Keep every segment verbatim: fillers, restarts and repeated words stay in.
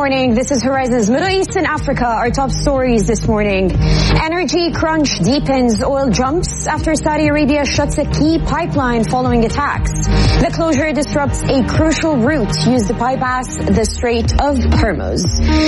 morning. This is Horizon's Middle East and Africa. Our top stories this morning. Energy crunch deepens. Oil jumps after Saudi Arabia shuts a key pipeline following attacks. The closure disrupts a crucial route used to bypass the Strait of Hormuz.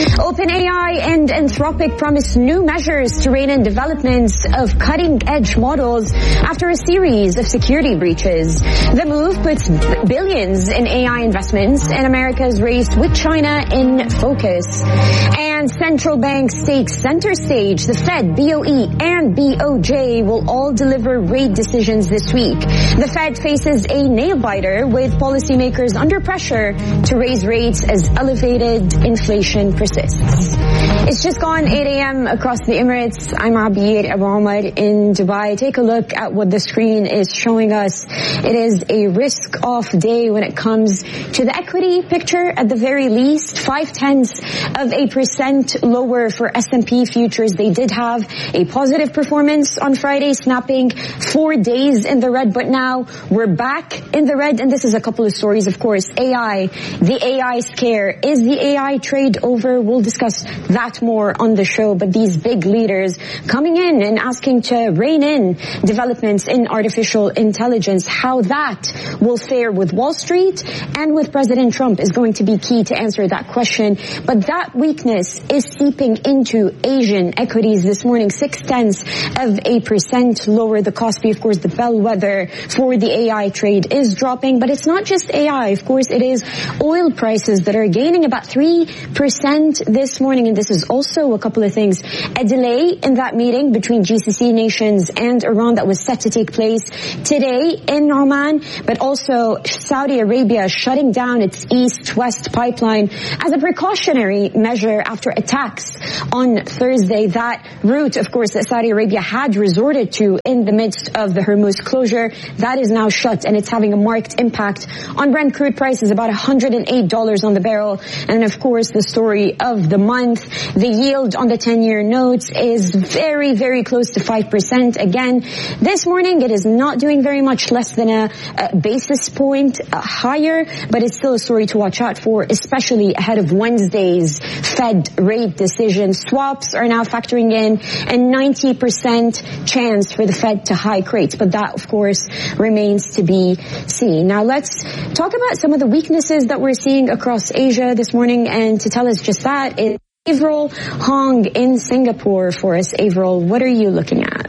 OpenAI and Anthropic promise new measures to rein in developments of cutting-edge models after a series of security breaches. The move puts billions in A I investments, and America's race with China in focus. And central banks take center stage. The Fed, B O E, and B O J will all deliver rate decisions this week. The Fed faces a nail-biter with policymakers under pressure to raise rates as elevated inflation persists. It's just gone eight a.m. across the Emirates. I'm Abir Abu Omar in Dubai. Take a look at what the screen is showing us. It is a risk-off day when it comes to the equity picture at the very least. Five-tenths of a percent lower for S and P futures. They did have a positive performance on Friday, snapping four days in the red, but now we're back in the red. And this is a couple of stories, of course. A I, the A I scare. Is the A I trade over? We'll discuss that more on the show. But these big leaders coming in and asking to rein in developments in artificial intelligence, how that will fare with Wall Street and with President Trump is going to be key to answer that question. But that weakness is seeping into Asian equities this morning. Six tenths of a percent lower. The Kospi, of course, the bellwether for the A I trade, is dropping. But it's not just A I. Of course, it is oil prices that are gaining about three percent this morning. And this is also a couple of things. A delay in that meeting between G C C nations and Iran that was set to take place today in Oman, but also Saudi Arabia shutting down its east-west pipeline as a precautionary measure after attacks on Thursday. That route, of course, that Saudi Arabia had resorted to in the midst of the Hormuz closure, that is now shut, and it's having a marked impact on Brent crude prices, about one hundred eight dollars on the barrel. And of course, the story of the month, the yield on the ten-year notes is very, very close to five percent. Again, this morning it is not doing very much, less than a, a basis point uh, higher, but it's still a story to watch out for, especially ahead of Wednesday's Fed rate decision. Swaps are now factoring in a ninety percent chance for the Fed to hike rates, but that, of course, remains to be seen. Now, let's talk about some of the weaknesses that we're seeing across Asia this morning, and to tell us just that is Avril Hong in Singapore for us. Avril, what are you looking at?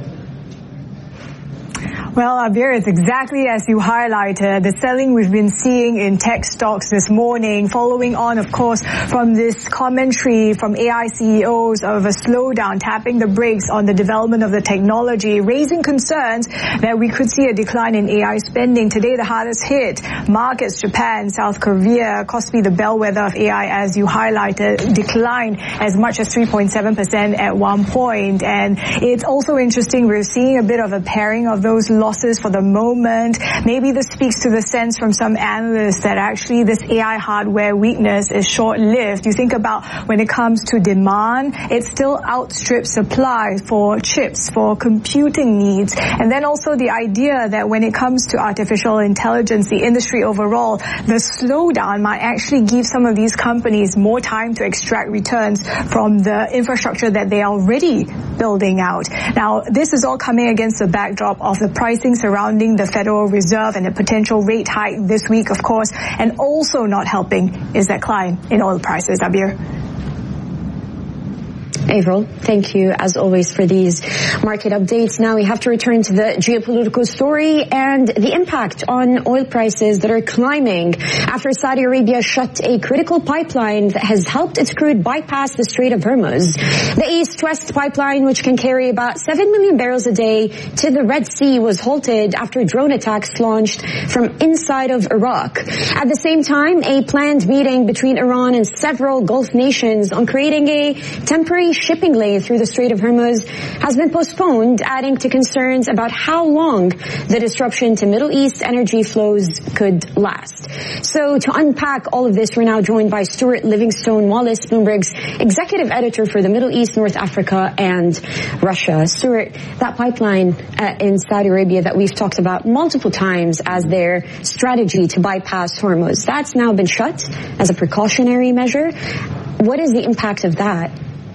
Well, Abir, it's exactly as you highlighted. The selling we've been seeing in tech stocks this morning, following on, of course, from this commentary from A I C E Os of a slowdown, tapping the brakes on the development of the technology, raising concerns that we could see a decline in A I spending. Today, the hardest hit markets, Japan, South Korea, Kospi, the bellwether of A I, as you highlighted, declined as much as three point seven percent at one point. And it's also interesting, we're seeing a bit of a pairing of those losses for the moment. Maybe this speaks to the sense from some analysts that actually this A I hardware weakness is short-lived. You think about when it comes to demand, it still outstrips supply for chips, for computing needs. And then also the idea that when it comes to artificial intelligence, the industry overall, the slowdown might actually give some of these companies more time to extract returns from the infrastructure that they are already building out. Now, this is all coming against the backdrop of the pricing surrounding the Federal Reserve and a potential rate hike this week, of course, and also not helping is that climb in oil prices. Abir. Avril, thank you as always for these market updates. Now we have to return to the geopolitical story and the impact on oil prices that are climbing after Saudi Arabia shut a critical pipeline that has helped its crude bypass the Strait of Hormuz. The East-West pipeline, which can carry about seven million barrels a day to the Red Sea, was halted after drone attacks launched from inside of Iraq. At the same time, a planned meeting between Iran and several Gulf nations on creating a temporary shipping lane through the Strait of Hormuz has been postponed, adding to concerns about how long the disruption to Middle East energy flows could last. So to unpack all of this, we're now joined by Stuart Livingstone Wallace, Bloomberg's executive editor for the Middle East, North Africa, and Russia. Stuart, that pipeline uh, in Saudi Arabia that we've talked about multiple times as their strategy to bypass Hormuz, that's now been shut as a precautionary measure. What is the impact of that?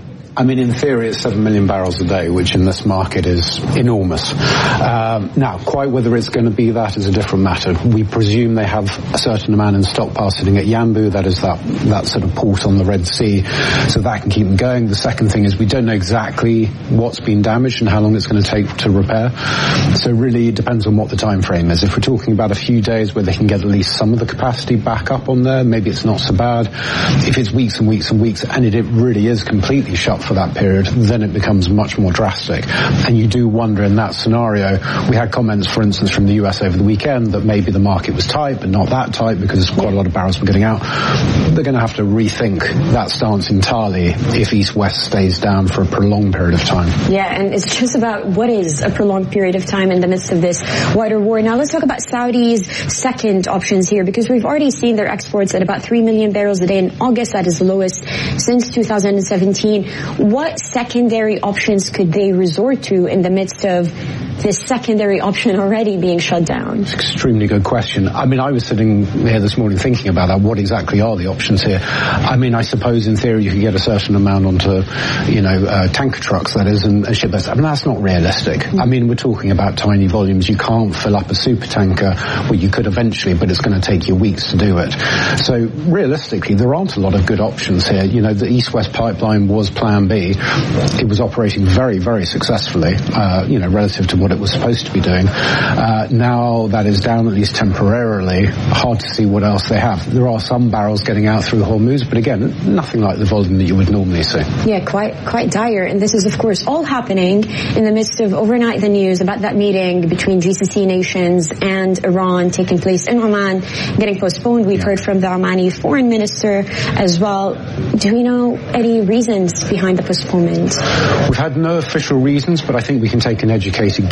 I mean, in theory, it's seven million barrels a day, which in this market is enormous. Um, now, quite whether it's going to be that is a different matter. We presume they have a certain amount in stockpile sitting at Yanbu, that is that, that sort of port on the Red Sea, so that can keep them going. The second thing is we don't know exactly what's been damaged and how long it's going to take to repair. So really, it depends on what the time frame is. If we're talking about a few days where they can get at least some of the capacity back up on there, maybe it's not so bad. If it's weeks and weeks and weeks, and it, it really is completely shut for that period, then it becomes much more drastic. And you do wonder in that scenario, we had comments, for instance, from the U S over the weekend that maybe the market was tight, but not that tight because quite a lot of barrels were getting out. They're going to have to rethink that stance entirely if East-West stays down for a prolonged period of time. Yeah, and it's just about what is a prolonged period of time in the midst of this wider war. Now let's talk about Saudi's second options here, because we've already seen their exports at about three million barrels a day in August. That is the lowest since two thousand seventeen. What secondary options could they resort to in the midst of this secondary option already being shut down? It's an extremely good question. I mean, I was sitting here this morning thinking about that. What exactly are the options here? I mean, I suppose in theory you could get a certain amount onto, you know, uh, tanker trucks, that is, and, and ship those. I mean, that's not realistic. Mm-hmm. I mean, we're talking about tiny volumes. You can't fill up a super tanker. Well, you could eventually, but it's going to take you weeks to do it. So realistically, there aren't a lot of good options here. You know, the East-West pipeline was Plan B. It was operating very, very successfully, uh, you know, relative to what it was supposed to be doing. Uh, now that is down, at least temporarily. Hard to see what else they have. There are some barrels getting out through Hormuz, but again, nothing like the volume that you would normally see. Yeah, quite quite dire. And this is, of course, all happening in the midst of overnight the news about that meeting between G C C nations and Iran taking place in Oman getting postponed. We've yeah. heard from the Omani foreign minister as well. Do we know any reasons behind the postponement? We've had no official reasons, but I think we can take an educated